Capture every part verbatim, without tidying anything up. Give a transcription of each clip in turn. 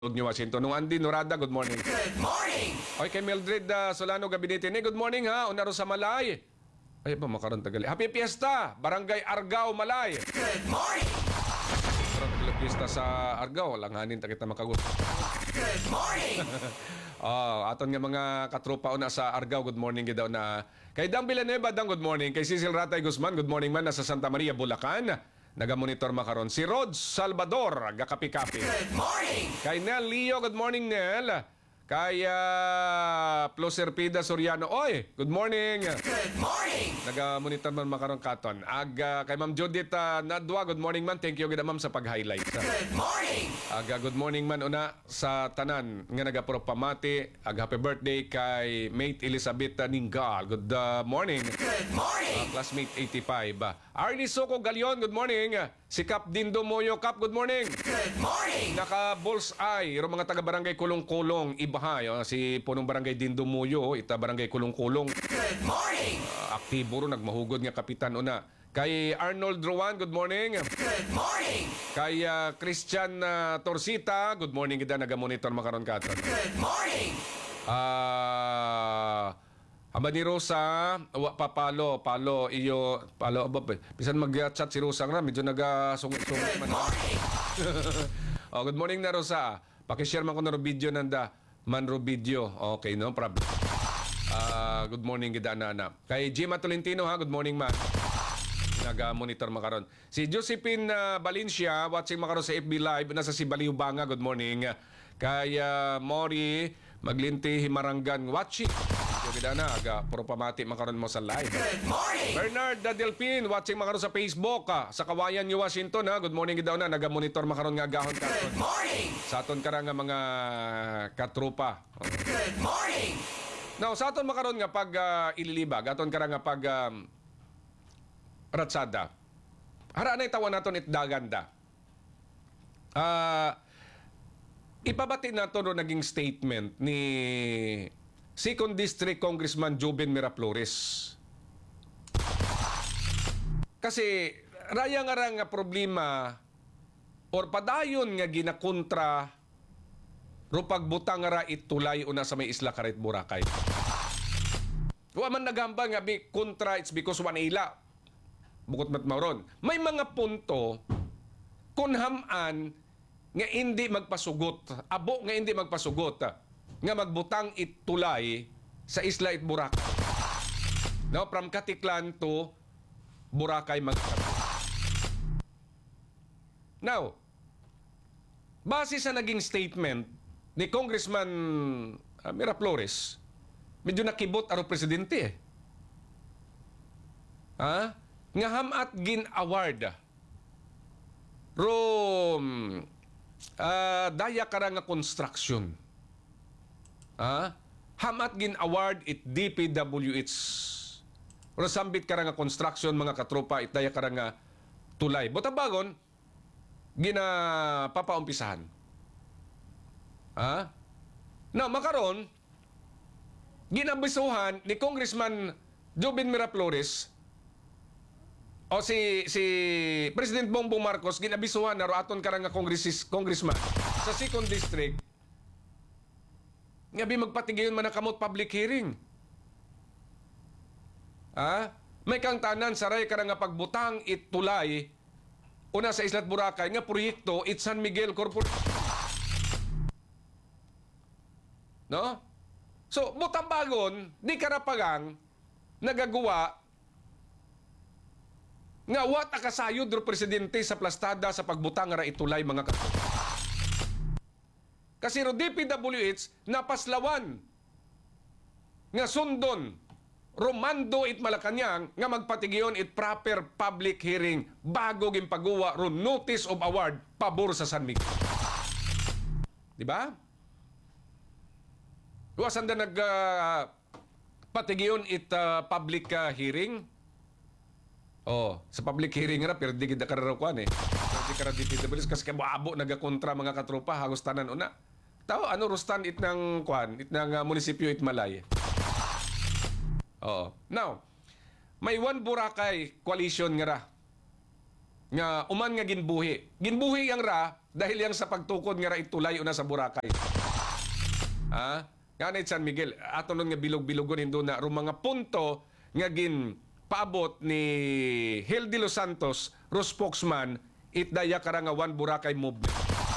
New Washington. Nung Andy Norada, good morning. Good morning! Okay, kay Mildred uh, Solano Gabinete ni, good morning ha. Unaro sa Malay. Ay ba, makaroon tagali. Happy Fiesta! Barangay Argao, Malay. Good morning! Makaroon tagali Fiesta sa Argao. Langhanin ta kita makagusto. Good morning! Oh, aton nga mga katropa una sa Argao, good morning gidaw na. Kay Dang Villanueva, Dang, good morning. Kay Cecil Ratay Guzman, good morning man, nasa Santa Maria, Bulacan. Naga-monitor makaron. Si Rod Salvador, gakapi-kapi. Good morning! Kay Nel Leo, good morning Nel. Kay uh, Ploserpida Soriano, oy, good morning. Good morning! Naga-monitor man makaron katon. Ag uh, kay Ma'am Judith uh, Nadwa, good morning man. Thank you gid ma'am sa pag-highlight. Good morning! Aga good morning man una sa tanan nga nagapro pamati. Ag happy birthday kay mate Elizabeth Ninggal. Good uh, morning. Good morning! Uh, classmate eighty-five. Uh, Arnie Soko Galion, good morning. Si Kap Dindo Moyo Kap, good morning. Good morning! Naka bullseye, yung mga taga barangay Kulong-Kulong, Ibahay, oh, si punong barangay Dindo Moyo, ita barangay Kulong-Kulong. Good morning! Uh, aktibo ro nagmahugod nga kapitan una. Kay Arnold Rowan, good morning. Good morning! Kay uh, Christian uh, Torsita, good morning kita naga-monitor makaron katon. Good morning! Ah, uh, Aba ni Rosa, wa papalo, palo iyo, palo aba. Bisan mag-chat si Rosa nga medyo naga-sungit-sungit man. Good morning! Oh, good morning na Rosa. Paki-share man ko na ro video nanda. Man ro video. Okay, no problem. Ah, good morning gid ana. Kay Jima Tolentino ha, good morning man. Naga-monitor makaron. Si Josephine uh, Valencia watching makaron sa F B Live nasa si Baliw Banga, good morning. Kay uh, Mori Maglinti Himarangan watching. Yung gid ana aga puro pamati makaron mo sa live. Good morning! Bernard Dadelpin watching makaron sa Facebook ah, sa Kawayan, New Washington ha. Good morning gid daw na naga-monitor makaron nga gahon Good karon. morning! Sa aton kara nga mga katrupa. Good morning! Now, sa aton makaron nga pag uh, ililibag, aton kara nga pag um, ratsada. Hara na itawan naton itdaganda. Ah, uh, ipabati nato no naging statement ni second District Congressman Joven Miraflores. Kasi raya nga ra nga problema or padayon nga ginakontra ro pagbutang ra itulay una sa may Isla Caret, Boracay. Wa man nagamba nga bi kontra, it's because wanila. Bukod mat mauron. May mga punto kun haman nga hindi magpasugot, abo nga hindi magpasugot nga magbutang itulay sa Isla it Boracay. No, from Katiklan to Boracay magkatabi. Now, base sa naging statement ni Congressman uh, Miraflores, medyo nakibot aro presidente eh. Ha? Nga hamat gin award rom uh, daya kara nga construction. Ha? Hamat gin award it D P W H. Ro sambit kara nga construction mga katropa it daya kara nga tulay. Botabagon gina papaumpisahan. Ha? Na makaron ginabisuhan ni Congressman Joven Miraflores o si si President Bongbong Marcos ginabisuhan na aton karang nga congress, congressman sa second district nga bi magpatigayon man kamot public hearing. Ha? May kang tanan saray karang nga pagbutang itulay una sa Isla Boracay nga proyekto it San Miguel Corporation. No? So, butambagon, di karapagang nagagawa nga wat akasayod ro presidente sa plastada sa pagbutang ra itulay mga katropa. Kasi ro D P W H napaslawan nga sundon romando it Malacañang nga magpatigyon it proper public hearing bago gimpagawa ro notice of award pabor sa San Miguel. Di ba? Wasan da nag uh, patigyon it uh, public uh, hearing. Oh, sa public hearing ra pero di kita kararakuan eh. Pero di kara D P W kasi kabuabo nagakontra mga katropa hagos tanan una. Tao ano rustan it ng kwan, it ng uh, munisipyo it Malay. Oo. Now, may One Boracay coalition nga ra. Nga uman nga ginbuhi. Ginbuhi ang ra dahil yang sa pagtukod nga ra itulay una sa Boracay. Ha? Ganit San Miguel, ato nun nga bilog-bilogon hindo na ro mga punto nga gin paabot ni Hildy Los Santos, ro spokesman, itdaya kara nga One Boracay movement.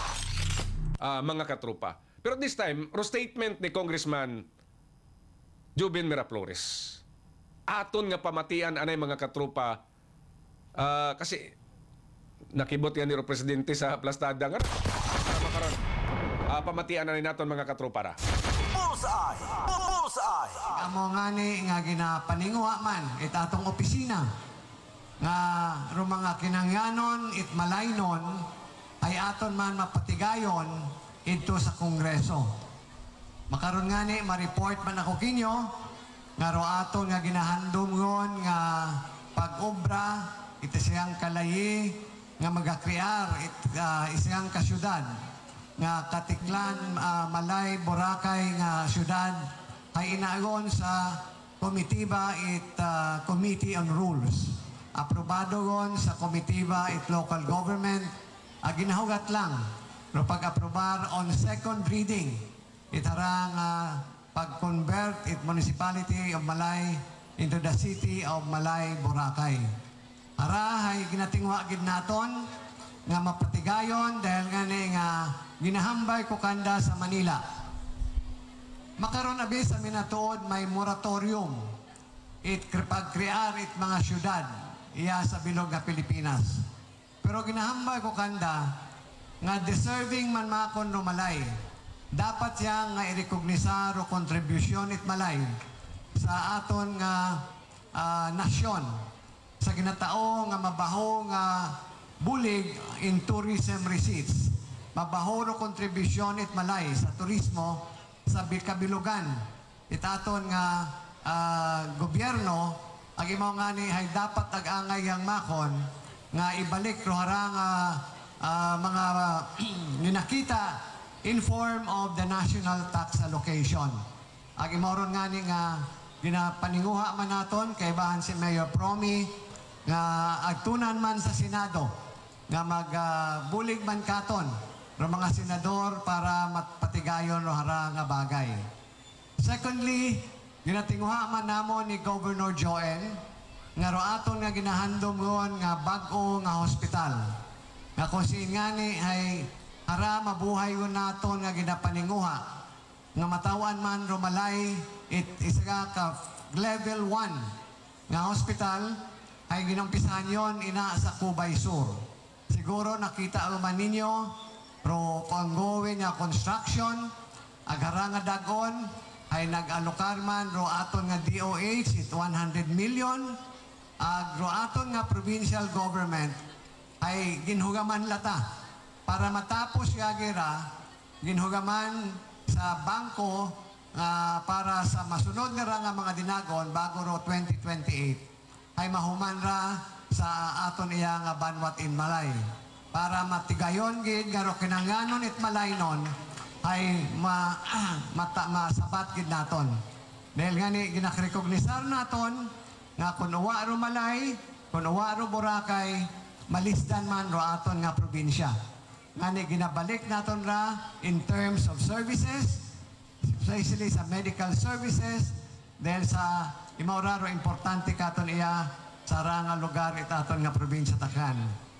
Ah, mga katropa. Pero this time, ro statement ni Congressman Jubin Miraflores. Aton nga pamatian anay mga katropa, ah, kasi nakibot yan ni ro presidente sa plastada nga para makaroon. Ah, pamatian anay naton mga katropa ra. Bullseye! Bullseye! Amo nga ni nga ginapaninguha man it atong opisina nga ro mga kinangyanon it malaynon ay aton man mapatigayon ito sa Kongreso. Makaron nga ni ma-report man ako kinyo nga ro aton nga ginahandumgon nga pag-obra ito siyang kalayi nga magakrear it uh, isang kasyudad nga Katiklan, uh, Malay, Boracay nga syudad ay inaagon sa komitiba it uh, Committee on Rules. Aprobado gon sa komitiba it Local Government. Uh, ginahugat lang pero pag-aprobar on second reading itarang uh, pag-convert it Municipality of Malay into the City of Malay, Boracay. Ara ay ginatingwa gid naton nga mapatigayon dahil nga ni nga ginahambay ko kanda sa Manila. Makaroon na sa minatuod may moratorium it pagkrear it mga syudad iya sa bilog nga Pilipinas. Pero ginahambay ko kanda nga deserving man makon no Malay. Dapat siya nga irekognisa ro kontribusyon it Malay sa aton nga uh, nasyon sa ginatao nga mabaho nga bulig in tourism receipts. Mabaho ro kontribusyon it Malay sa turismo sa kabilugan. Itaton nga uh, gobyerno ang imaw nga ni ay dapat ag-angay ang makon nga ibalik ro harang uh, uh, mga uh, ninakita in form of the national tax allocation. Ang imaw ron nga ni nga ginapaninguha man naton kay bahan si Mayor Promi nga agtunan man sa Senado nga magbulig uh, man katon ro mga senador para matpatigayon ro hara nga bagay. Secondly, ginatinguha man namon ni Governor Joel nga ro aton nga ginahandom ngon nga bag-o nga hospital. Nga kung ngani ay hara mabuhay yun naton nga ginapaninguha nga matawan man ro Malay it isa ka level one nga hospital ay ginumpisahan yon ina sa Cubay Sur. Siguro nakita man ninyo pro ongoing nga construction agara nga dagon ay nag-alokar man ro aton nga D O H it one hundred million ag ro aton nga provincial government ay ginhugaman lata para matapos yagira ginhugaman sa bangko uh, para sa masunod nga ra nga mga dinagon bago ro twenty twenty-eight ay mahuman ra sa aton iya nga banwat in Malay para matigayon gid nga ro kinanganon it Malaynon ay ma, ah, mata, masabat gid naton. Dahil nga ni ginakrekognisar naton nga kung uwa ro Malay, kung uwa ro Boracay, malisdan man ro aton nga probinsya. Nga ni ginabalik naton ra in terms of services, especially sa medical services, dahil sa imaw ra ro importante katon iya sa ra nga lugar it aton nga probinsya Takhan.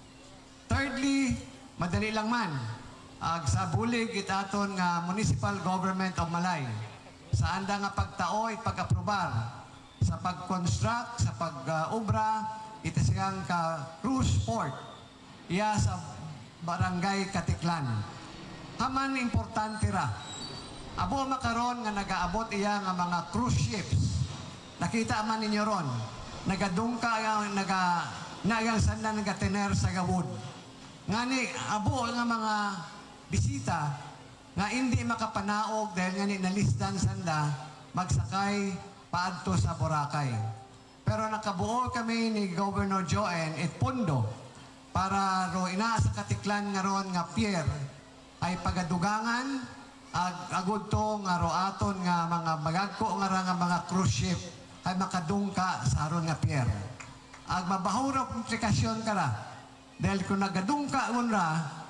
Thirdly, madali lang man ag sa bulig itaton nga Municipal Government of Malay sa anda nga pagtao it pag-aprobar sa pag-construct sa pag-obra ito siyang ka cruise port iya sa barangay Katiklan. Haman importante ra abo makaron nga nagaabot iya nga mga cruise ships. Nakita man ninyo ron nagadungka ang naga nagang sanda nagatener sa gawod ngani abo nga mga bisita nga hindi makapanaog dahil nga ni nalisdan sanda magsakay paadto sa Boracay. Pero nakabuo kami ni Governor Joen et Pondo para ro ina sa Katiklan nga ron nga pier ay pagadugangan ag agud to nga ro aton nga mga magagko nga ra nga mga cruise ship ay makadungka sa aron nga pier. Ag mabaho ra komplikasyon kara dahil kung nagadungka unra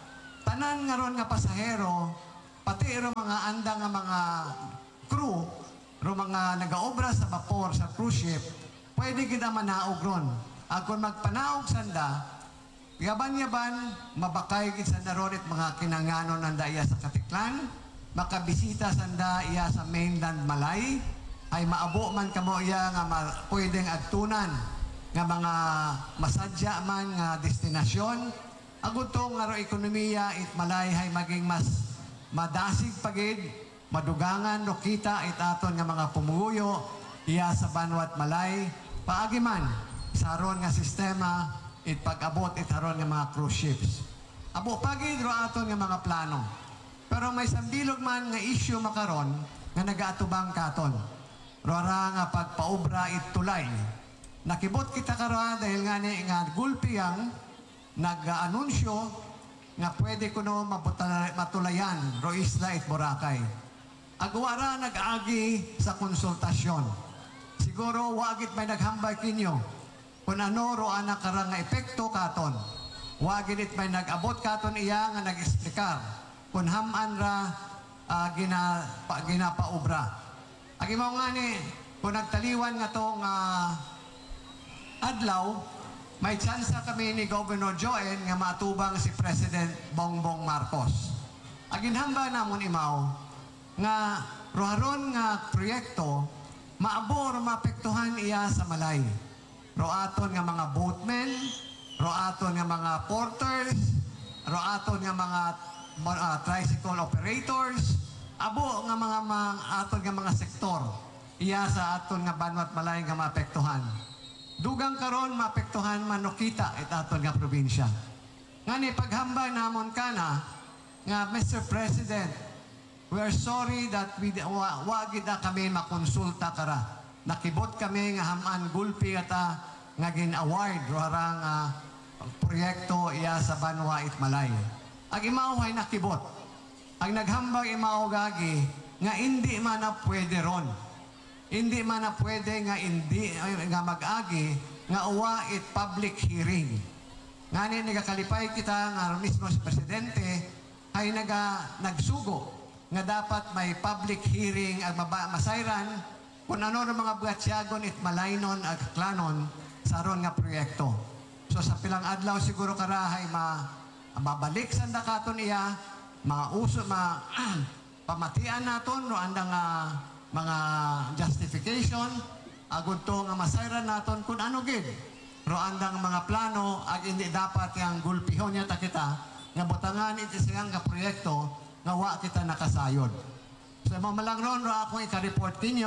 tanan nga ron nga pasahero, pati ro mga andang nga mga crew, ro mga nagaobra sa vapor, sa cruise ship, pwede kita manaog ron. Ang kung magpanaog sanda, yaban-yaban, mabakay gid sa narorit mga kinanganon ng daya sa Katiklan, makabisita sanda iya sa mainland Malay, ay maabo man kamo iya nga ma- pwedeng agtunan nga mga masadya man nga destinasyon. Agud to nga ro ekonomiya it Malay hay maging mas madasig pagid, madugangan ro kita it aton nga mga pumuyo iya sa Banwat Malay, paagi man sa aron nga sistema it pag-abot it aron nga mga cruise ships. Abo pagid ro aton nga mga plano. Pero may sambilog man nga issue makaron nga nagaatubang katon. Rora nga pagpaubra it tulay. Nakibot kita karon dahil nga ni nga gulpiyang nag-anunsyo nga pwede kuno mabutala- matulayan ro isla it Boracay. Agwara nag-agi sa konsultasyon. Siguro wagit may naghambay kinyo kung ano ro ana karang nga epekto katon. Wagit it may nag-abot katon iya nga nag-eksplikar kung haman ra uh, gina, pa, ginapaubra. Agi mo nga ni, kung nagtaliwan nga tong uh, adlaw, may tsansa kami ni Governor Joen nga matubang si President Bongbong Marcos. Aginhamba namon imaw nga roharon nga proyekto maabor maapektuhan iya sa Malay. Roaton nga mga boatmen, roaton nga mga porters, roaton nga mga uh, tricycle operators, abo nga mga, mga aton nga mga sektor iya sa aton nga Banwat Malay nga maapektuhan. Dugang karon maapektuhan man no kita it aton nga probinsya. Ngani paghambay namon kana nga Mister President, we are sorry that we wa, wa gid na kami makonsulta kara. Nakibot kami nga haman gulpi ata nga gin-award rarang uh, proyekto iya sa Banwa it Malay. Ang imaw ay nakibot. Ang naghambang imaw gagi nga hindi man na pwede ron. Hindi man na pwede nga hindi nga mag-agi nga uwa it public hearing. Ngani nagakalipay kita nga mismo si Presidente ay naga nagsugo nga dapat may public hearing ang maba, masayran kung ano ng mga bugatsyagon it malaynon at klanon sa ron nga proyekto. So sa pilang adlaw siguro karahay ma mabalik sa dakaton iya, mga uso, ma pamatian naton no andang uh, mga justification agud to nga masayran naton kung ano gid ro andang mga plano ag hindi dapat yang gulpihon niya ta kita nga butangan iti siyang nga proyekto nga wa kita nakasayod. So mamalang ron ro ako ika-report kinyo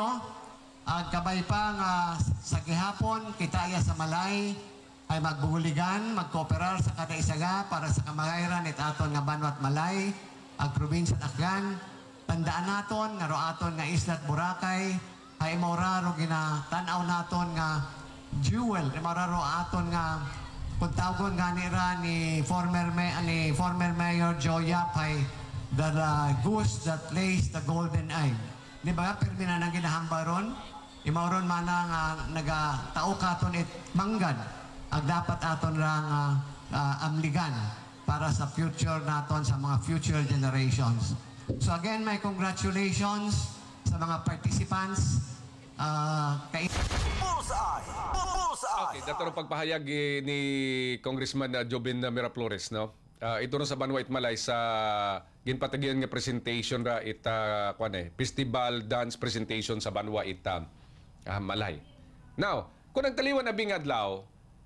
ag kabay pa nga sa gihapon kita iya sa Malay ay magbuligan, magkooperar sa kada isaga para sa kamagayran it aton nga Banwat Malay, ang probinsya ng Aklan. Tandaan naton nga ro aton nga Isla at Boracay ay maura ro ginatanaw naton nga jewel, maura ro aton nga kung tawgon nga ni ra ni former may ni former Mayor Joe Yap ay the uh, goose that lays the golden egg. Di ba permi na nang ginahamba ron? Imauron man na nga nagatao katon it manggad ang dapat aton rang uh, uh, amligan para sa future naton sa mga future generations. So again, my congratulations sa mga participants. Uh, kay Bullseye! Bullseye! Okay, dato pagpahayag eh, ni Congressman uh, Jobin uh, Miraflores, no? Uh, ito rin sa Banwa it Malay sa ginpatagyan nga presentation ra it uh, kwan eh, festival dance presentation sa Banwa it uh, uh, Malay. Now, kung nagtaliwan na bingadlaw,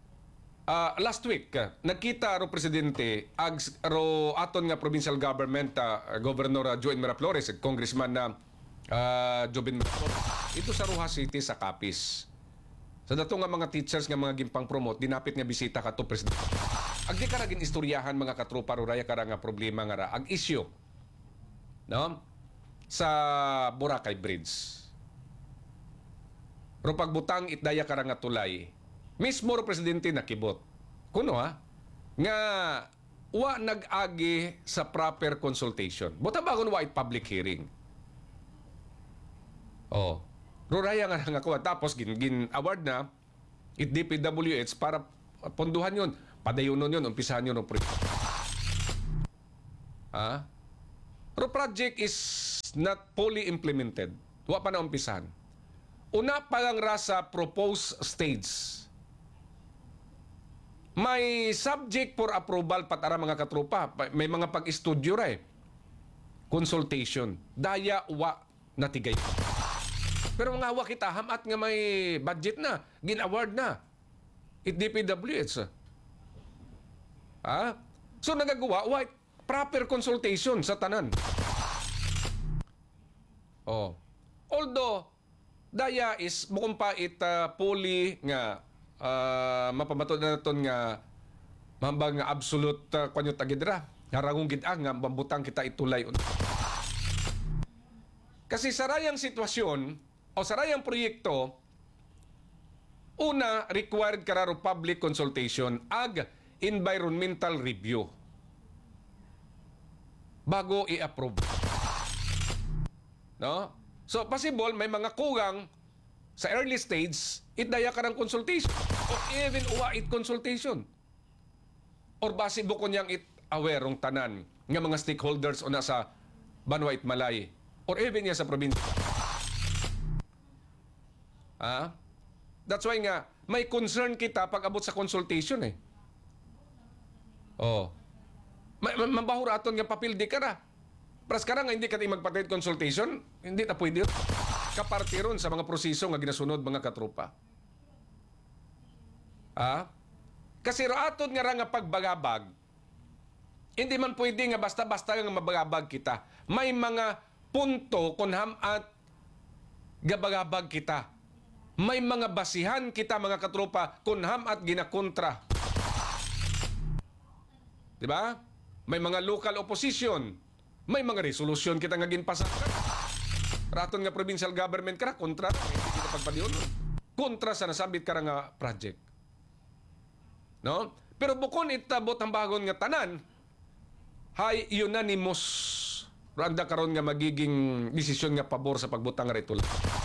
uh, last week uh, nagkita ro presidente ag ro aton nga provincial government uh, Governor uh, Joen Miraflores, Congressman na uh, uh, Jobin Miraflores. Ito sa Rojas City sa Capiz. Sa dato nga mga teachers nga mga gimpang promote, dinapit nga bisita ka to presidente. Ag di karagin istoryahan mga katrupa ruraya kara nga problema nga ra ag issue. No? Sa Boracay Bridge. Pero pagbutang itdaya kara nga tulay, mismo ro presidente nakibot. Kuno ha? Nga wa nag-agi sa proper consultation. Buta bagon wa it public hearing. Oh. Ruraya nga nga kuha. Tapos gin, gin award na it D P W H para ponduhan yun. Padayunon yun. Umpisahan yun. Ah? Pero project is not fully implemented. Wa pa na umpisahan. Una pa lang ra sa proposed stage. May subject for approval patara mga katropa. May mga pag-estudyo ra eh. Consultation. Daya wa natigay. Pero nga wa kita hamat nga may budget na, gin-award na. It D P W H. Ah? So nagagawa wa proper consultation sa tanan. Oh. Although daya is bukong pa it uh, fully nga uh, mapamatod na naton nga mambang nga absolute uh, kwanyot agidra. Harangong gid-ang nga mambutang kita itulay. Kasi sarayang sitwasyon o sarayang proyekto, una, required kararo public consultation ag environmental review bago i-approve. No? So, possible, may mga kugang sa early stage, itdaya ka ng consultation. Or even uwa it consultation. Or base bukon niyang it aware ng tanan nga mga stakeholders o nasa Banwa Itmalay. Or even niya sa probinsya. Ah? That's why nga, may concern kita pag abot sa consultation eh. Oh. Ma- ma- mabahura aton nga papel di ka na. Pras ka na nga hindi ka tayo magpatid consultation, hindi na pwede. Kaparte ron sa mga proseso nga ginasunod mga katropa. Ah? Kasi raaton nga ra nga pagbagabag, hindi man pwede nga basta-basta nga mabagabag kita. May mga punto kung hamat gabagabag kita. May mga basihan kita mga katropa kung hamat ginakontra. Diba? May mga local opposition. May mga resolusyon kita nga ginpasan ka. Raton nga provincial government ka kontra. Hindi kita pagpadiyon. Kontra sa nasabit ka nga project. No? Pero bukon itabot ang bagon nga tanan, hay unanimous randa karon nga magiging desisyon nga pabor sa pagbutang nga ritual.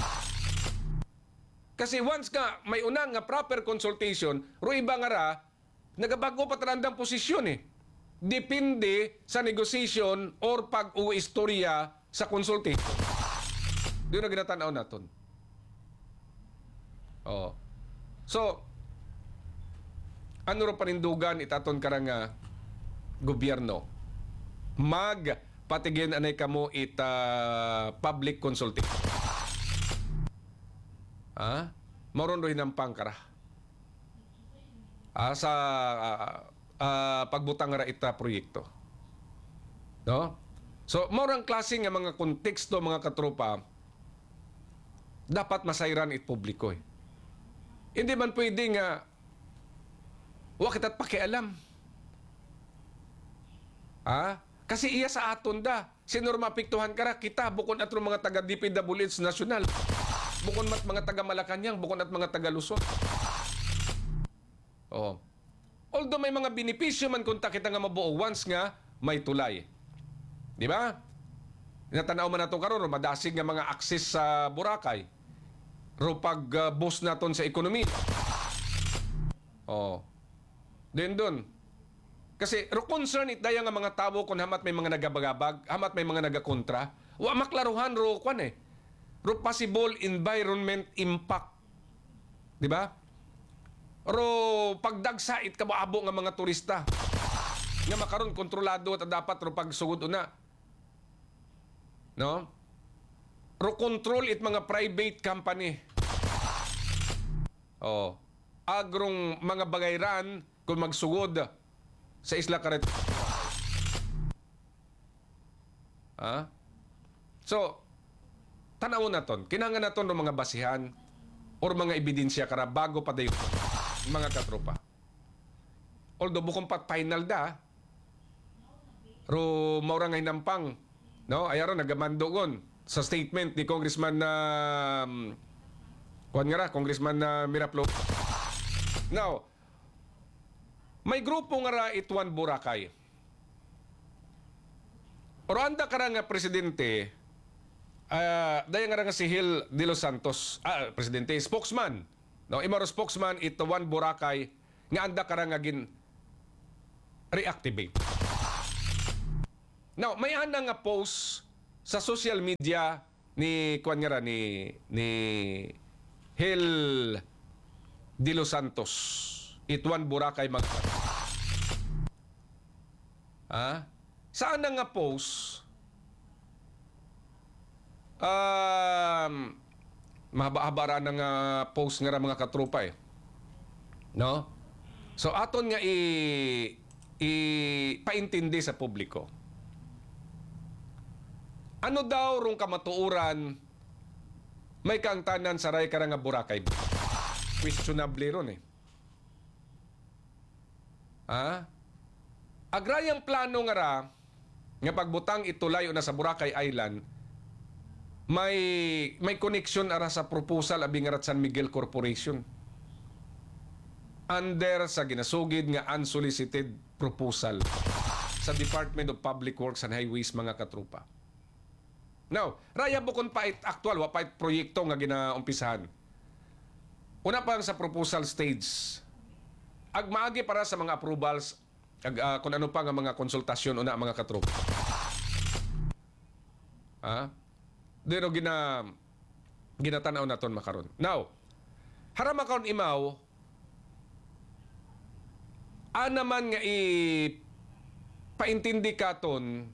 Kasi once nga may unang nga proper consultation, ro iba nga ra, nagabago pa tarandang posisyon eh. Depende sa negotiation or pag-uistorya sa consultation. Doon na ginatanaw naton. Oh. So, ano ro panindugan itaton ka nga gobyerno? Mag patigin anay kamo ita public consultation. Ah, maron ro hinampang kara. Ah, sa uh, uh, pagbutang ra ita proyekto. No? So, maurang klase nga mga konteksto mga katropa dapat masayran it publiko eh. Hindi man pwede nga wa kita't pakialam. Ah, kasi iya sa aton da. Sinor mapiktuhan kara kita bukon at mga taga D P W H national. Bukon mat mga taga Malacañang, bukon at mga taga Luzon. Oh. Although may mga benepisyo man kung kita nga mabuo once nga may tulay. Di ba? Natanaw man nato karon madasig nga mga access sa Boracay. Ro pag uh, boost naton sa ekonomiya. Oh. Din dun. Kasi ro concern it daya nga mga tao kung hamat may mga nagabagabag, hamat may mga nagakontra, wa maklaruhan ro kwan eh. Ro possible environment impact. Di ba? Ro pagdagsait kabaabo nga mga turista. Nga makaron kontrolado at dapat ro pagsugod una. No? Ro control it mga private company. Oh. Agrong mga bagayran kung magsugod sa Isla Caret. Ah? So, tanawon naton, kinahanglan naton ng mga basihan or mga ebidensya kara bago pa dayon mga katropa. Although bukong pat final da, ro maura ngay nampang, no? Ayaro nagamandogon sa statement ni Congressman na um, kuan nga ra, Congressman na uh, Miraplo. Now, may grupo nga ra ituan Boracay. Pero anda ka nga presidente, uh, daya nga nga si Hill de los Santos, ah, presidente, spokesman. No, imaro spokesman ituan Boracay, nga anda ka nga gin reactivate. Now, may ana nga post sa social media ni kuan nga ra ni ni Hil de los Santos. Ituan Boracay mag Ha? Saan na nga post? Um, mahaba-habara na nga post nga ra mga katrupa eh. No? So aton nga i i paintindi sa publiko. Ano daw rong kamatuuran may kaangtanan sa ray karang nga Boracay? Questionable ron eh. Ha? Agrayang plano nga ra nga pagbutang itulay na sa Boracay Island may may connection ara sa proposal abi nga rat San Miguel Corporation under sa ginasugid nga unsolicited proposal sa Department of Public Works and Highways mga katrupa. Now, raya bukon pa it actual wa pa it proyekto nga ginaumpisahan. Una pa sa proposal stage. Agmaagi para sa mga approvals ag, uh, kung ano pa nga mga konsultasyon una mga katrupa. Ha? Dero gina ginatanaw naton makaron. Now, harama karon imaw ana man nga i paintindi katon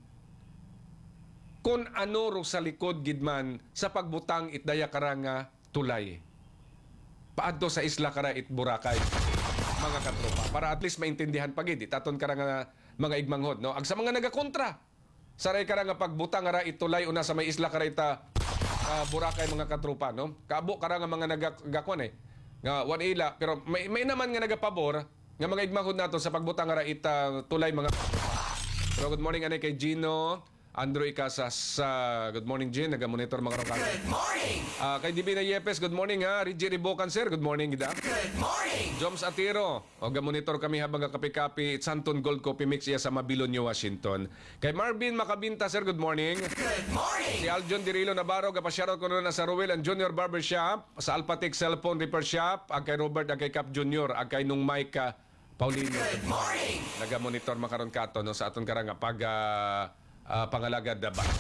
kung ano ro sa likod gidman sa pagbutang itdaya karanga tulay. Paadto sa isla kara it Boracay mga katropa para at least maintindihan pagid itaton karanga mga igmanghod no ag sa mga nagakontra saray karanga pagbutang ara itulay una sa may isla kara ita uh, Boracay mga katropa no kaabo karanga mga nagakon eh nga wan ila pero may may naman nga nagapabor nga mga igmanghod nato sa pagbutang ara ita tulay mga katropa. So good morning anay kay Gino Andrew Icasas, uh, good morning Jin, naga-monitor mga karong. Good morning! Uh, kay Divina Yepes, good morning ha. Reggie Ribocan sir, good morning gida. Good morning! Joms Atiro, o ga-monitor kami habang kape-kape, Santon Gold Coffee Mix iya sa Mabilo, New Washington. Kay Marvin Macabinta sir, good morning. Good morning! Si Aljon Dirilo Navarro, kapasyarout ko na sa Ruel and Junior Barbershop, sa Alpatec Cellphone Repair Shop, ag kay Robert, ag kay Cap Junior, ag kay nung Mike uh, Paulino. Good morning! Naga-monitor makaron kato no, sa aton karanga pag uh, uh, pangalagad na ba.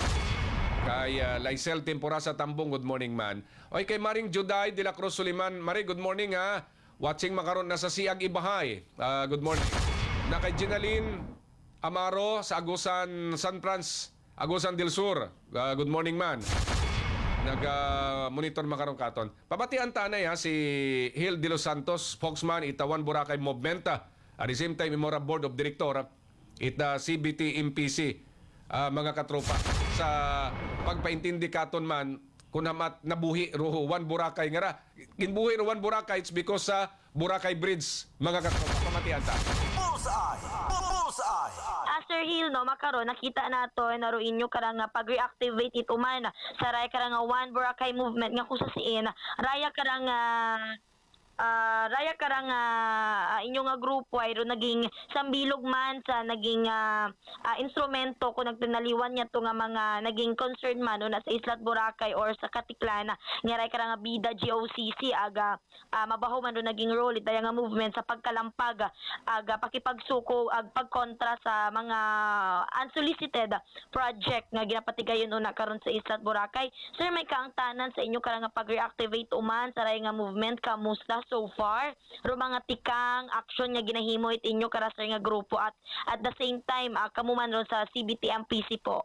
Kay uh, Lysel Temporasa Tambong, good morning man. Oy kay Maring Juday de la Cruz Suliman, Mari, good morning ha. Watching makaron na sa Siag Ibahay. Uh, good morning. Na kay Ginaline Amaro sa Agusan San Franz, Agusan del Sur. Uh, good morning man. Nag-monitor uh, makaron katon. Pabatian tanay ha si Hil de los Santos, spokesman Itawan Boracay Movement. At the same time, Imora Board of Director, ita C B T M P C, uh, mga katropa. Sa pagpaintindi katon man, kung namat nabuhi ro one Boracay nga ra. Ginbuhi ro one Boracay, it's because sa Boracay Bridge, mga katropa. Pamatian ta. Bullseye! Bullseye! Ah, Sir Hill, no, makaron nakita nato na ro inyo karang nga pag-reactivate ito man sa raya karang nga One Boracay Movement nga kusa siin raya karang uh, uh, raya karang uh, inyo nga grupo ay ro naging sambilog man sa naging uh, uh, instrumento kung nagtinaliwan niya to nga mga naging concern man no, na sa Islat Boracay or sa Katiklana nga raya karang nga bida G O C C aga uh, mabaho man ro naging role ita nga movement sa pagkalampag aga pakipagsuko ag pagkontra sa mga unsolicited project nga ginapatigayon una karon sa Islat Boracay. Sir, may kaangtanan sa inyo karang nga pag-reactivate uman sa ray nga movement kamusta so far? Ro mga tikang action nga ginahimo it inyo kara sa nga grupo at at the same time uh, kamo man ron sa C B T M P C po.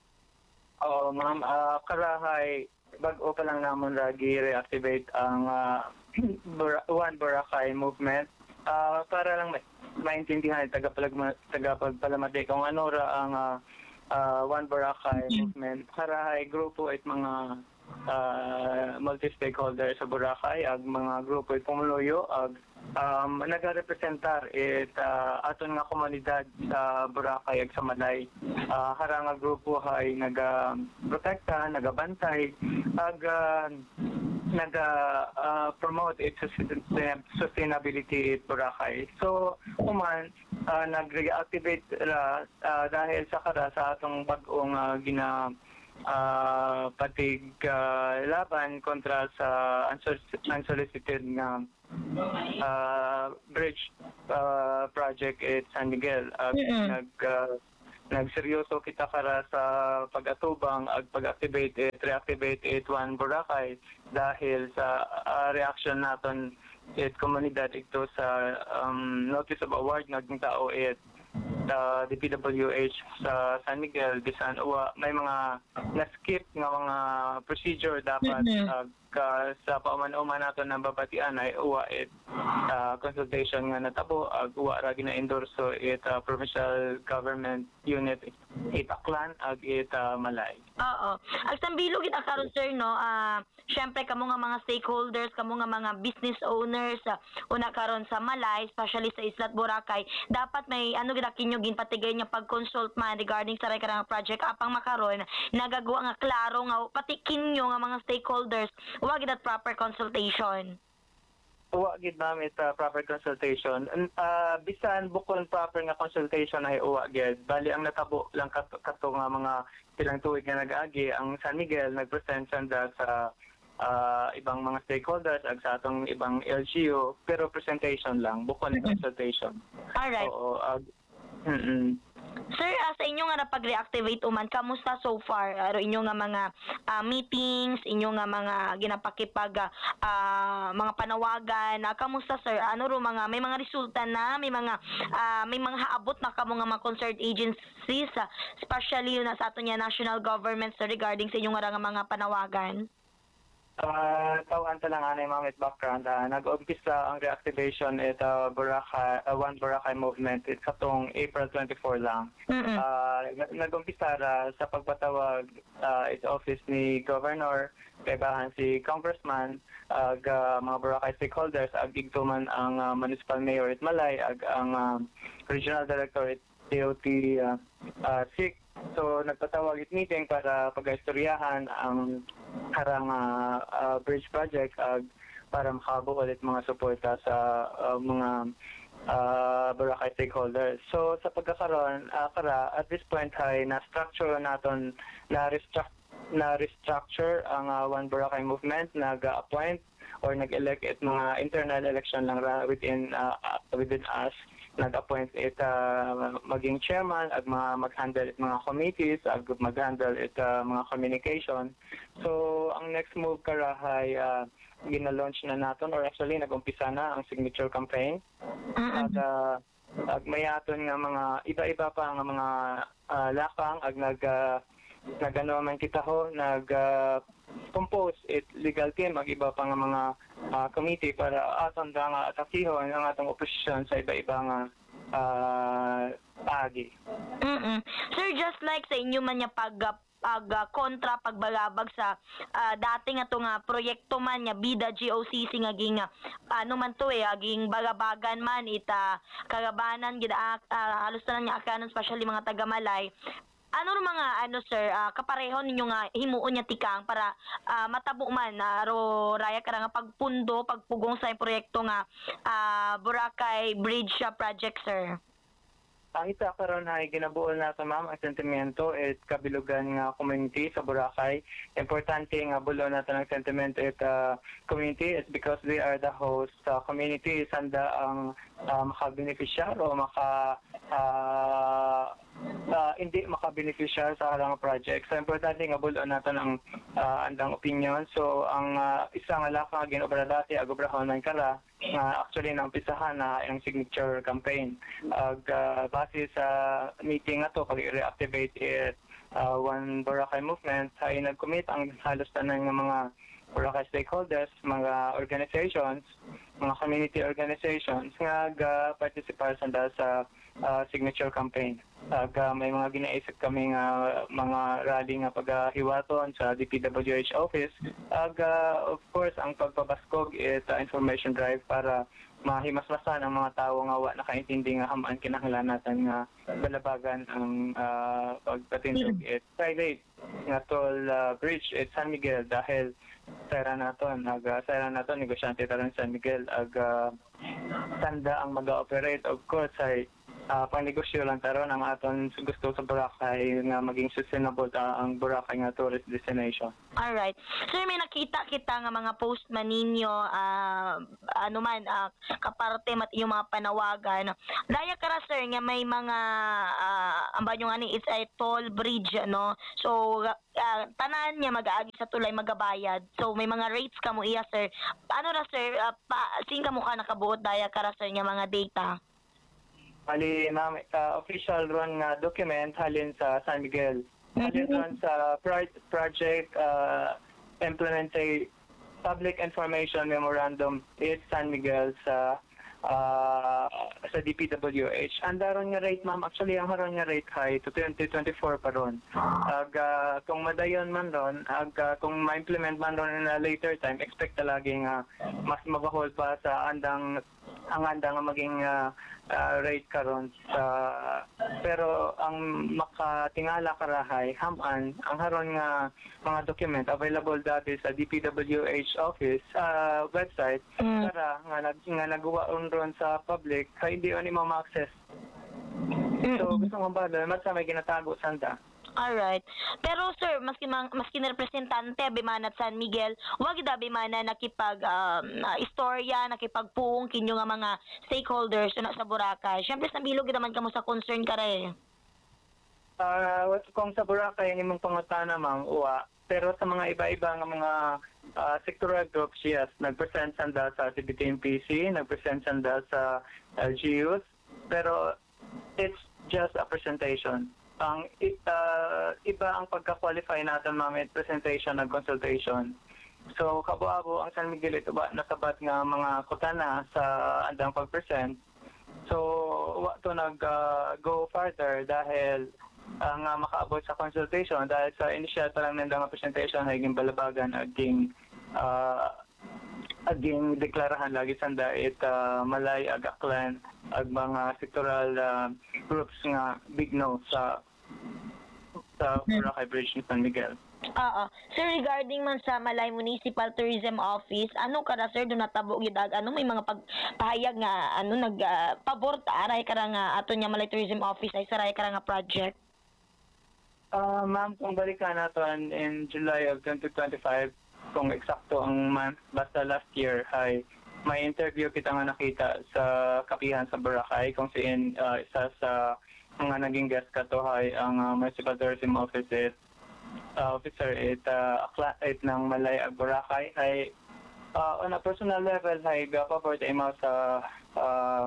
Oo, ma'am. Uh, karahay, bago pa lang naman lagi reactivate ang uh, One Boracay movement uh, para lang ma- maintindihan at tagapalag- tagapagpalamati kung ano ra ang uh, uh, One Boracay movement. Karahay, grupo at mga uh, multi-stakeholder sa Boracay, ag mga grupo at pumuluyo, ag um, nagarepresentar it uh, aton nga komunidad sa Boracay ag sa Malay. Uh, harang nga grupo ay naga-protekta, nagabantay, ag uh, naga-promote uh, its sustainability at Boracay. So, kuman, uh, nag-reactivate uh, uh, dahil sa kara sa atong bagong uh, gina uh, patig uh, laban kontra sa unsol- unsolicited na uh, bridge uh, project at San Miguel. Uh, Mm-mm. nag uh, nagseryoso kita kara sa pag-atubang ag pag-activate it, reactivate it one Boracay dahil sa ah, reaction naton it komunidad ito sa um, notice of award nga tao it sa D P W H sa San Miguel, bisan uwa may mga na-skip nga mga procedure dapat uh, ka, sa pauman-uman nato ng babatian ay uwa it uh, consultation nga natabo ag uwa ra gina-endorso it uh, provincial government unit it Aklan ag it uh, Malay. Oo. Ang sambilo kita karon sir no, ah syempre kamo nga mga stakeholders, kamo nga mga business owners, ah, una karon sa Malay, especially sa Islat Boracay, dapat may ano gid kinyo ginpatigay nya pag-consult man regarding sa ray karang project apang makaron nagagawa nga klaro nga pati kinyo nga mga stakeholders wa gid at proper consultation. Uwa gid namin sa proper consultation. Uh, bisan bukod proper nga consultation ay uwa gid. Bali ang natabo lang kato, kato nga mga ilang tuig nga nag-agi ang San Miguel nag-present sanda sa uh, ibang mga stakeholders ag sa atong ibang L G U pero presentation lang bukod mm-hmm. consultation. All right. Oo, ag mm Sir, uh, sa inyo nga napag-reactivate uman, kamusta so far? Aro inyo nga mga uh, meetings, inyo nga mga ginapakipag uh, mga panawagan, uh, kamusta sir? Ano ro mga may mga resulta na, may mga uh, may mga haabot na kamo nga mga concerned agencies, uh, especially yun na sa ato niya national government sir, regarding sa inyo nga mga panawagan? Uh, tawan ta lang anay mamit background. Uh, nag-umpisa ang reactivation it uh, Boracay, uh, One Boracay movement it katong April twenty-fourth lang. Mm-mm. Uh, nag-umpisa ra sa pagpatawag uh, its office ni Governor, kaibahan si Congressman, ag uh, mga Boracay stakeholders, ag igtuman ang uh, Municipal Mayor it Malay, ag ang uh, Regional Director it D O T uh, uh, S I C. So nagpatawag it meeting para pag-istoryahan ang harang uh, uh, bridge project ag para makabuo ulit mga suporta sa uh, mga uh, Boracay stakeholders. So sa pagkakaroon uh, kara at this point ay na-structure naton na restructure na restructure ang uh, One Boracay movement, nag-appoint or nag-elect it mga internal election lang ra within uh, within us, nag-appoint it uh, maging chairman ag mga mag-handle it mga committees ag mag-handle it uh, mga communication. So ang next move karahay uh, gina-launch na naton or actually nag-umpisa na ang signature campaign. At uh, ag mayaton nga mga iba-iba pa nga mga uh, lakang ag nag uh, nagano man kita ho nag uh, compose it legal team ag iba pa nga mga uh, committee para aton da nga atakihon ang atong oposisyon sa iba-iba nga uh, agi. Mm-mm. Sir, just like sa inyo man niya pag pag uh, kontra pagbalabag sa uh, dating ato nga proyekto man nya Bida G O C C nga ging uh, ano man to eh aging bagabagan man ita kagabanan gid uh, uh, halos na niya akanon especially mga taga Malay. Ano ro mga ano sir uh, kapareho ninyo nga himuon nya tikang para uh, matabo man na uh, ro raya kara nga pagpundo pagpugong sa proyekto nga uh, Boracay Bridge uh, project sir? Ang ita karon ay ginabuol na sa ma'am ang sentimento at kabilugan nga community sa Boracay. Importante nga bulo nato ng sentimento at uh, community is because we are the host sa uh, community sanda ang uh, makabeneficiar o maka uh, uh, hindi makabeneficiar sa harang project. So importante nga bulo nato ng uh, andang opinion. So ang uh, isang alaka ginobra dati agobrahon man kara nga actually naumpisahan na ang signature campaign. Ag uh, base sa meeting ato pag reactivate it uh, One Boracay movement ay nag-commit ang halos tanan ng mga Boracay stakeholders, mga organizations, mga community organizations nga ga-participate sa sa uh, signature campaign. Ag uh, may mga ginaisip kami nga mga rally nga paghiwaton sa D P W H office. Ag uh, of course ang pagpabaskog is uh, information drive para mahimasmasan ang mga tao nga wa nakaintindi nga hamaan kinahanglan natin nga balabagan ang uh, pagpatindog it private nga toll uh, bridge at San Miguel dahil sera naton ag uh, sera naton negosyante taron San Miguel ag uh, tanda ang mag-operate of course ay uh, panegosyo lang taron ang aton gusto sa Boracay nga maging sustainable ta ang Boracay nga tourist destination. Alright. Sir, may nakita kita nga mga post man ninyo, ah, ano man, ah, kaparte mat yung mga panawagan. Daya kara sir nga may mga, uh, ang ba nyo nga ni, it's a toll bridge, no? So, ah, tanan niya mag-aagi sa tulay magabayad. So, may mga rates ka mo iya sir. Ano ra sir, ah, pa, sing ka mo ka nakabuot daya kara sir nga mga data? Bali, ma'am, uh, official ron nga document halin sa San Miguel. Halin ron sa pro- project uh, implementation public information memorandum is San Miguel sa uh, sa D P W H. Anda ron nga rate, ma'am. Actually, ang haron nga rate high to twenty twenty-four pa ron. Ag, uh, kung madayon man ron, ag, uh, kung ma-implement man ron in a later time, expect talaga nga mas mabahol pa sa andang ang anda nga maging uh, uh, rate karon sa pero ang makatingala karahay haman ang haron nga mga document available dati sa D P W H office uh, website Mm. para nga nag nga nagawa ron sa public kay hindi ani ma-access. So gusto mo ba mas may ginatago sanda. Alright. Pero sir, maski mang, maski na representante bimanat San Miguel, wag dabi man na nakipag um, uh, istorya, nakipagpuong kinyo nga mga stakeholders na sa Boracay. Syempre sa bilog naman kamo sa concern ka rin. Ah, uh, kung sa Boracay ang imong pangutana, ma'am, uwa. Pero sa mga iba-iba nga mga uh, sectoral groups, yes, nag-present sanda sa C B T M P C, nag-present sanda sa L G Us, pero it's just a presentation. Ang uh, iba ang pagka-qualify natin, ma'am, at presentation and consultation. So, kabo-abo ang San Miguel ito ba nasabat nga mga kutana sa andang pag-present. So, wa to nag-go uh, further dahil uh, nga makaabot sa consultation dahil sa initial pa lang nandang presentation haging balabagan aging uh, aging deklarahan lagi sanda it uh, malay ag aklan ag mga sectoral uh, groups nga big no sa sa Boracay Bridge ni San Miguel. Oo. Sir, regarding man sa Malay Municipal Tourism Office, ano ka na sir, doon natabo gidag, ano may mga pagpahayag nga, ano nag uh, pabor ta aray ka nga ato niya Malay Tourism Office ay saray ka nga project? Uh, ma'am, kung balikan natin in July of twenty twenty-five, kung eksakto ang month, basta last year, ay may interview kita nga nakita sa kapihan sa Boracay kung siin uh, isa sa mga naging guest katuhay ang uh, Municipal Tourism Office it, uh, officer it, uh, it ng Malay ag Boracay ay uh, on a personal level ay gapaport imaw sa uh,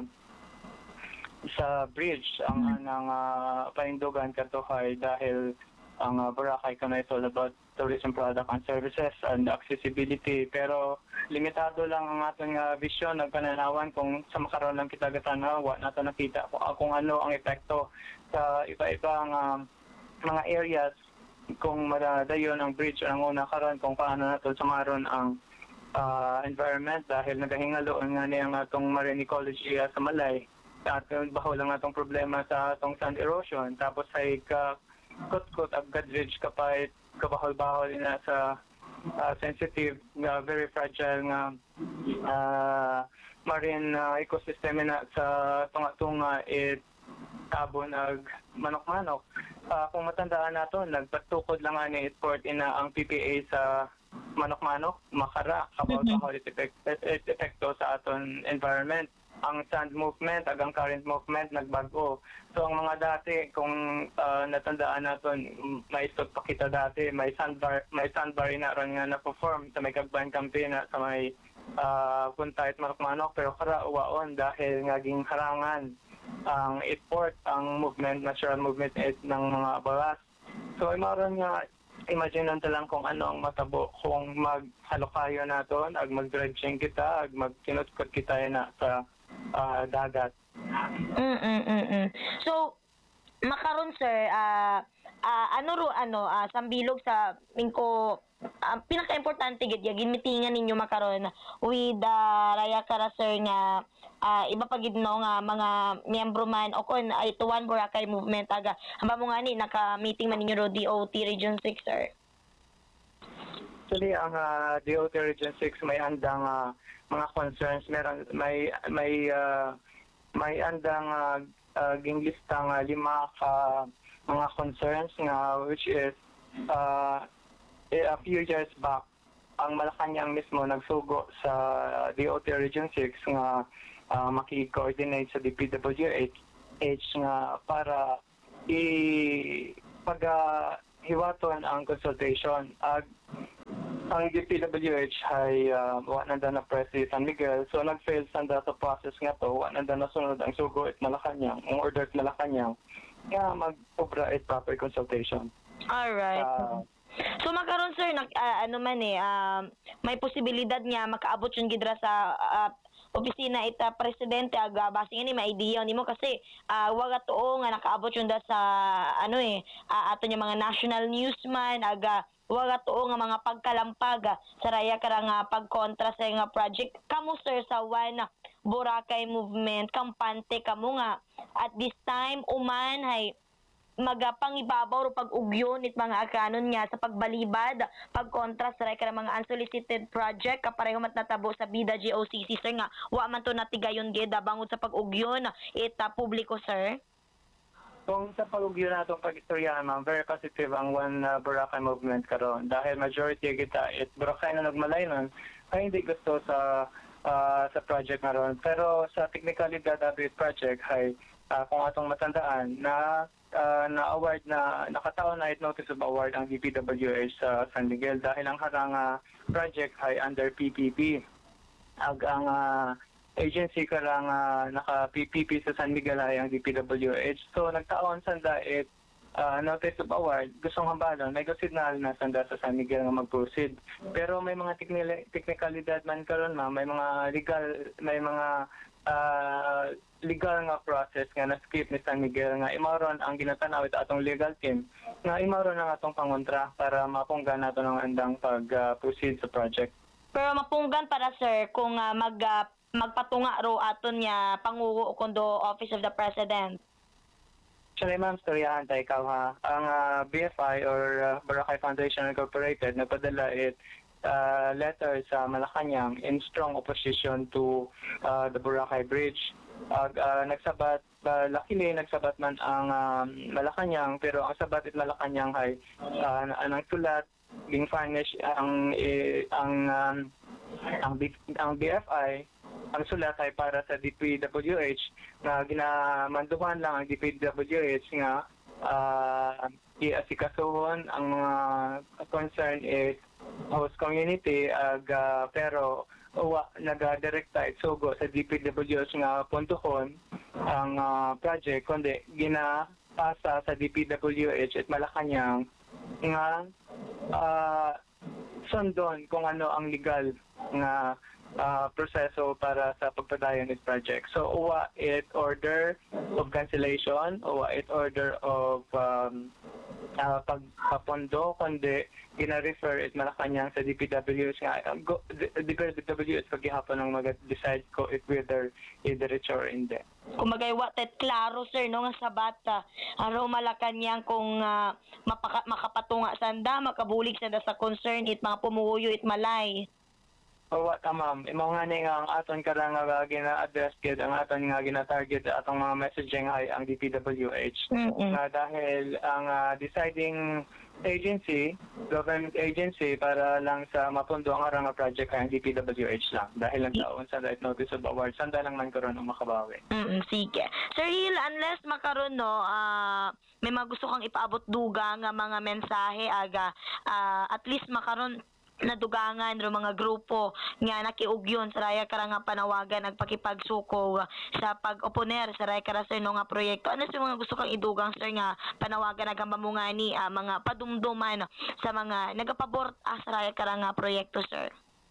sa bridge ang ng uh, panindugan katuhay dahil ang uh, Boracay kanay is all about tourism product and services and accessibility pero limitado lang ang ating uh, vision nagpananawan kung sa makaroon lang kita gatanawa nato nakita kung, uh, kung ano ang epekto sa iba-ibang uh, mga areas kung madadayon ang bridge ang una karon kung paano nato samaron ang uh, environment dahil nagahingaloon nga niya ang atong marine ecology uh, sa Malay at uh, baho lang atong problema sa atong sand erosion tapos ay ka kot-kot ag gadridge kapay kabahol-bahol na sa uh, sensitive, uh, very fragile nga uh, marine uh, ecosystem na sa tunga-tunga it tabon ag manok-manok. Uh, kung matandaan nato, nagpatukod lang nga ni Itport ina ang P P A sa manok-manok, makara, kabahol-bahol it, effect, it epekto sa aton environment. Ang sand movement, agang current movement, nagbago. So ang mga dati, kung uh, natandaan natin, may istot pa kita dati, may sandbar, may sandbar na ron nga na-perform sa may kagban campaign na sa may uh, punta at manok-manok, pero kara uwaon dahil ngaging harangan ang itport, ang movement, natural movement it, ng mga baras. So ay maron nga, imagine lang lang kung ano ang matabo kung maghalokayo naton, ag mag-dredging kita, ag magkinutkot kita na sa Uh, dagat. Mm, mm, mm, mm. So, makaron sir, ah ah, ano ro ano ah, sambilog sa mingko uh, pinaka-importante gid yagin mitingan ninyo makaron with the Raya Kara sir nga ah, iba pa gid no nga mga miyembro man o kon ay to One Boracay movement aga hamba mo nga ni naka-meeting man ninyo ro D O T Region six sir. Actually, ang uh, D O T Region six may andang uh, mga concerns, meron may may uh, may andang uh, uh, ginglista nga lima ka mga concerns nga which is uh, a few years back ang Malacanang mismo nagsugo sa D O T Region six nga uh, maki-coordinate sa D P W H nga para i pag uh, hiwaton ang consultation. Ag ang D P W H ay uh, wa na na press si San Miguel, so nag-fail sa data process nga to, wa na na sunod ang sugo at Malacanang, ang order at Malacanang nga mag-obra at proper consultation. Alright. Uh, So makaron sir nag ah, ano man eh um, may posibilidad nga makaabot yung gidra sa ah, opisina ita presidente aga basi nga ni may idea nimo kasi uh, waga tuo nga nakaabot yung da sa ano eh ah, ato yung mga national newsman aga waga tuo nga mga pagkalampag ah, sa raya karang nga pagkontra sa nga project kamo sir sa one Boracay movement kampante kamo nga at this time uman hay magapangibabaw ro pag-ugyon it mga akanon nga sa pagbalibad pagkontra sa reka mga unsolicited project kapareho mat natabo sa bida G O C C sir nga wa man to natigayon gid bangod sa pag-ugyon ita publiko sir. Kung sa pag-ugyo na itong pag-istoryahan, ma'am, very positive ang One uh, Boracay movement karon dahil majority kita it Boracay na nagmalay nun ay hindi gusto sa uh, sa project na ron. Pero sa technicalidad of this project ay uh, kung atong matandaan na uh, na-award na nakataon na it notice of award ang D P W H sa San Miguel dahil ang harang uh, project ay under P P P. Ag ang uh, agency karang uh, naka-P P P sa San Miguel ay ang D P W H. So nagtaon sanda it uh, notice of award, gustong hambalon, may signal na sanda sa San Miguel nga mag-proceed. Pero may mga techni- technicalidad man karon ma, may mga legal, may mga uh, legal nga process nga na-skip ni San Miguel nga imaron ang ginatanaw ito atong legal team nga imaron ang atong pangontra para mapunggan nato ng andang pag-proceed sa project. Pero mapunggan para sir kung uh, mag uh, magpatunga ro aton niya panguwo kundo Office of the President. Actually, ma'am, storyahan tayo ikaw ha. Ang uh, B F I or uh, Boracay Foundation Incorporated nagpadala it uh, letter sa Malacanang in strong opposition to uh, the Boracay Bridge. Uh, uh, nagsabat, uh, luckily nagsabat man ang um, Malacanang pero ang sabat it Malacanang ay uh, anang sulat being furnished ang eh, ang um, ang, B, ang B F I ang sulat ay para sa D P W H na ginamanduhan lang ang D P W H nga uh, i-asikasuhon ang mga concern is host community ag uh, pero uwa nagadirekta isugo sa D P W H nga puntuhon ang uh, project kundi ginapasa sa D P W H at Malacanang nga uh, sundon kung ano ang legal nga uh, proseso para sa pagpadayon ng project. So, uwa it order of cancellation, uwa it order of um, uh, pagpapondo, kundi gina-refer it Malacanang sa D P W H nga. Uh, go, D P W H paghihapon ang mag-decide ko if whether i-diretso or hindi. Kumagay watet klaro sir no nga sa bata aro Malacanang kung uh, mapaka, makapatunga sanda makabulig sanda sa concern it mga pumuyo it malay. O what ma'am, imo nga ni nga ang aton karang nga gina-address gid ang aton nga gina-target atong mga messaging ay ang D P W H. Mm-mm. Uh, dahil ang uh, deciding agency, government agency para lang sa mapundo ang arang nga project ay ang D P W H lang. Dahil lang taon sa right notice of award, sanda lang man karon ang makabawi. Mm, sige. Sir Hill, unless makaroon no, ah, may mga gusto kang ipaabot duga nga mga mensahe aga ah, at least makaroon nadugangan ro mga grupo nga nakiugyon sa raya karang nga panawagan nagpakipagsuko sa pag-oponer sa raya kara sir no nga proyekto. Ano sa mga gusto kang idugang sir nga panawagan nagamamungani ah, mga padumduman sa mga nagapabor ah, sa raya karang nga proyekto sir?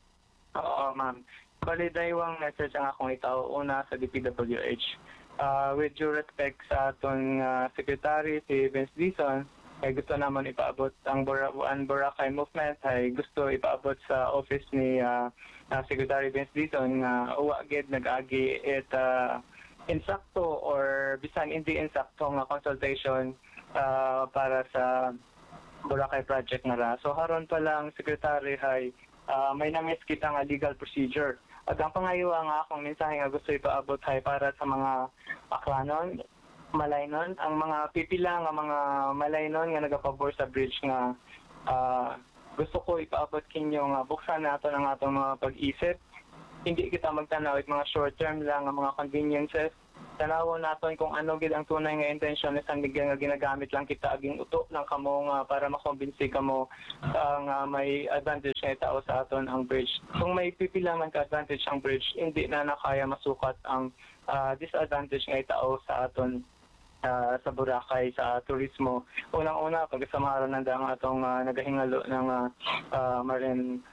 Oo, ma'am. Bali, daywang message ang akong itaw una sa D P W H. Uh, with due respect sa atong uh, secretary, si Vince Dizon, ay gusto naman ipaabot ang Bora- One Boracay movement, ay gusto ipaabot sa office ni uh, uh, Secretary Vince Dizon nga uh, uwa gid nag-agi it uh, insakto or bisan hindi insakto nga consultation uh, para sa Boracay project na ra. So haron pa lang Secretary ay uh, may na-miss kita nga legal procedure. At ang pangayowa nga akong mensahe nga gusto ipaabot ay para sa mga aklanon, malaynon. Ang mga pipila nga mga malaynon nga nagapabor sa bridge nga ah, gusto ko ipaabot kinyo nga buksan nato ang atong mga pag-isip. Hindi kita magtanaw it mga short term lang nga mga conveniences. Tanawon naton kung ano gid ang tunay nga intensyon ni San Miguel nga ginagamit lang kita aging uto lang kamo nga para makombinsi kamo uh, nga may advantage nga itao sa aton ang bridge. Kung may pipila man ka advantage ang bridge, hindi na nakaya masukat ang ah, disadvantage nga itao sa aton ah, sa Boracay, sa turismo. Unang-una, pagkasamaran na ang atong ah, nagahingalo ng ah, ah, marine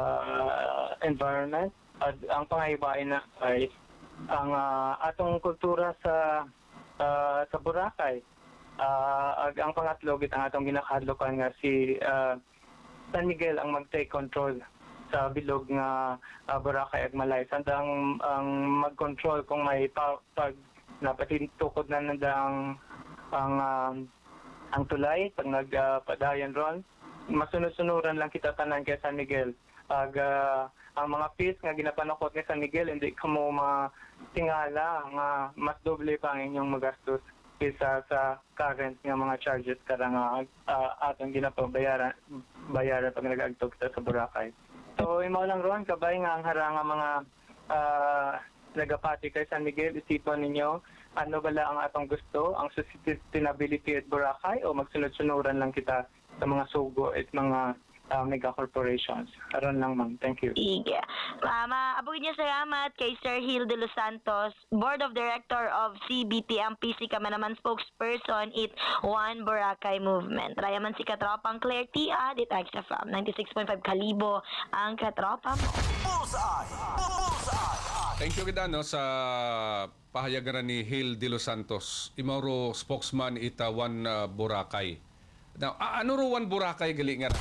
ah, environment. At ang pangahibain na ay ang ah, atong kultura sa ah, sa Boracay. Ah, ag ang pangatlo, git ang atong ginakadlokan nga si ah, San Miguel ang mag-take control sa bilog nga ah, Boracay ag Malay. Sanda ang, ang mag-control kung may pa, pag napatintukod na nanda ang ang um, ang tulay pag nagpadayon ron, masunod-sunuran lang kita tanan kay San Miguel. Ag ah, ang mga fees nga ginapanakot kay San Miguel, hindi kamo matingala nga mas doble pa ang inyong magastos kaysa sa current nga mga charges kada nga uh, atong ginapabayaran bayaran pag nag-agtog sa Boracay. So imo lang ron kabay nga ang haranga mga uh, nagapati kay San Miguel, isipon ninyo ano bala ang atong gusto, ang sustainability at Boracay o magsunod-sunuran lang kita sa mga sugo at mga uh, mega corporations. Aron lang ma'am. Thank you. Sige. Mama, abugin niya salamat kay Sir Gil de los Santos, Board of Director of C B T ang P C ka man naman spokesperson it One Boracay Movement. Raya man si Katropang Claire Tia, dit X F M ninety-six point five Kalibo ang katropa mo. Bullseye! Bullseye! Thank you kita no sa pahayagan ni Gil de los Santos, imoro spokesman ita One uh, Boracay. Now, a- ano ro One Boracay gali nga?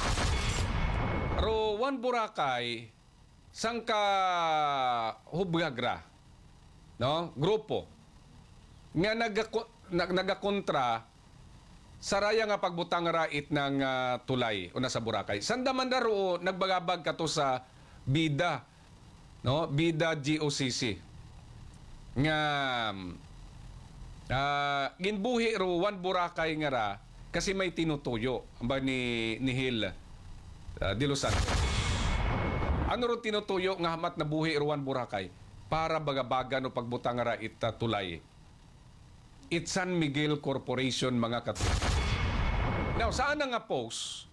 Ro One Boracay sangka hubgagra, no? Grupo nga nagako nag, nagakontra sa raya nga pagbutang rait ng uh, tulay una sa Boracay. Sanda man daro nagbagabag kato sa bida, no? Bida G O C C nga uh, ginbuhi ro One Boracay nga ra kasi may tinutuyo amba ni ni Gil uh, de los Santos. Ano ro tinutuyo nga hamat na buhi ro One Boracay para bagabaga no pagbutang ra ita tulay. It's San Miguel Corporation mga katro. Now saan na nga post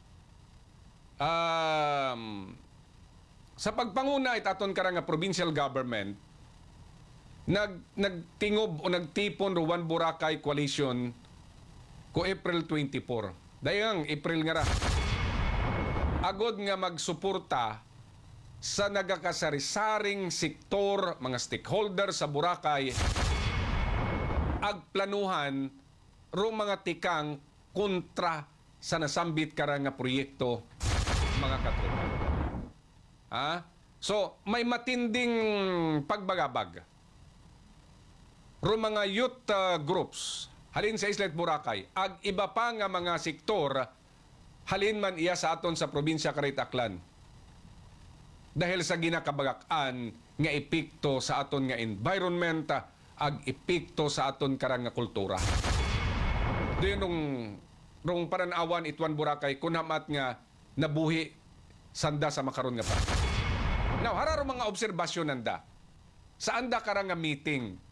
um, sa pagpanguna itaton kara nga provincial government nag nagtingob o nagtipon ro One Boracay Coalition ko April twenty-four. Dayang April nga ra. Agod nga magsuporta sa nagakasari-saring sektor, mga stakeholder sa Boracay agplanuhan ro mga tikang kontra sa nasambit kara nga proyekto mga katropa. Ha? So, may matinding pagbagabag ro mga youth uh, groups halin sa Islet Boracay ag iba pa nga mga sektor halin man iya sa aton sa probinsya Karit Aklan dahil sa ginakabagakan nga epekto sa aton nga environment ag epekto sa aton karang nga kultura. Doon nung nung pananawan it One Boracay kunamat nga nabuhi sanda sa makaron nga pa. Now, hararo mga obserbasyon nanda. Saan da karang nga meeting?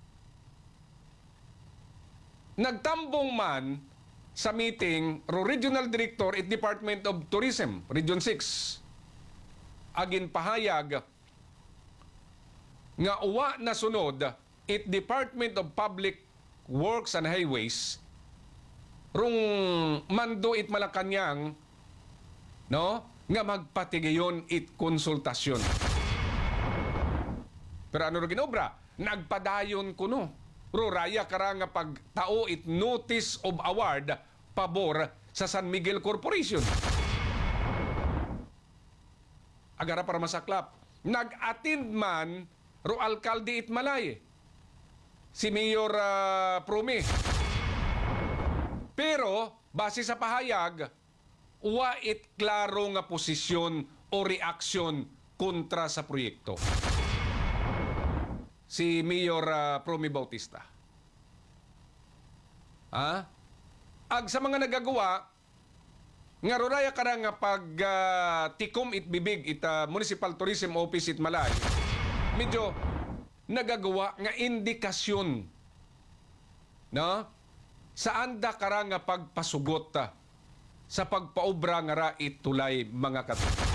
Nagtambong man sa meeting ro Regional Director at Department of Tourism, Region six. Agin pahayag nga uwa na sunod it Department of Public Works and Highways rung mando it Malacañang no nga magpatigayon it konsultasyon. Pero ano ro ginobra? Nagpadayon kuno. Ro raya kara nga pagtao it notice of award pabor sa San Miguel Corporation. Agara para masaklap. Nag-attend man ro alkalde it Malay. Si Mayor uh, Prumi. Pero base sa pahayag, wa it klaro nga posisyon o reaksyon kontra sa proyekto. Si Mayor uh, Prumi Bautista. Ha? Ag sa mga nagagawa, nga ruraya ka nga pag ah, tikom it bibig it ah, Municipal Tourism Office it Malay, medyo nagagawa nga indikasyon, no? Saan da ka nga pagpasugot ta sa pagpaobra nga ra it tulay mga kat